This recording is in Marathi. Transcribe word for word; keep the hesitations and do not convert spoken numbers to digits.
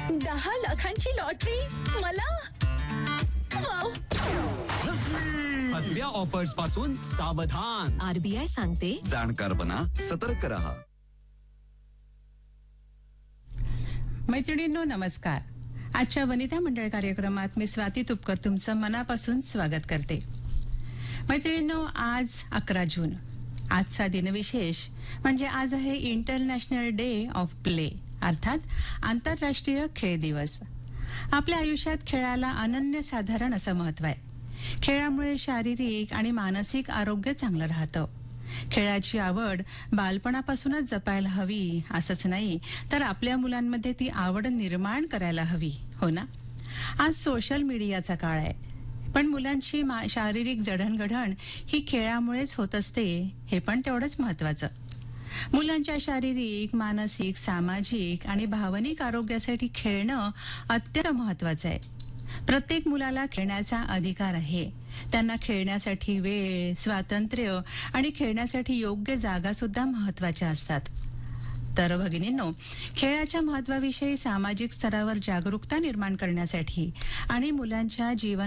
दहा लाखांची लॉटरी मला? वाव! फसव्या ऑफर्स पासून सावधान. आरबीआय सांगते, जाणकार बना, सतर्क रहा. मैत्रिणींनो नमस्कार. आजच्या वनिता मंडळ कार्यक्रमात मी स्वाती तुपकर तुमचं मनापासून स्वागत करते. मैत्रिणींनो, आज अकरा जून. आजचा दिनविशेष म्हणजे आज आहे इंटरनॅशनल डे ऑफ प्ले, अर्थात आंतरराष्ट्रीय खेळ दिवस. आपल्या आयुष्यात खेळाला अनन्यसाधारण असं महत्व आहे. खेळामुळे शारीरिक आणि मानसिक आरोग्य चांगलं राहतं. खेळाची आवड बालपणापासूनच जपायला हवी असंच नाही, तर आपल्या मुलांमध्ये ती आवड निर्माण करायला हवी, हो ना? आज सोशल मीडियाचा काळ आहे, पण मुलांची शारीरिक जडणघडण ही खेळामुळेच होत असते, हे पण तेवढंच महत्वाचं. मुलांच्या शारीरिक, मानसिक, सामाजिक आणि भावनिक आरोग्यासाठी खेळणं अत्यंत महत्वाचं आहे. प्रत्येक मुलाला खेळण्याचा अधिकार आहे. त्यांना खेळण्यासाठी वेळ, स्वातंत्र्य आणि खेळण्यासाठी योग्य जागा सुद्धा महत्वाच्या असतात. तर भगिनींनो, खेळाच्या महत्वाविषयी सामाजिक स्तरावर जागरूकता निर्माण करण्यासाठी आणि मुलांच्या जीवन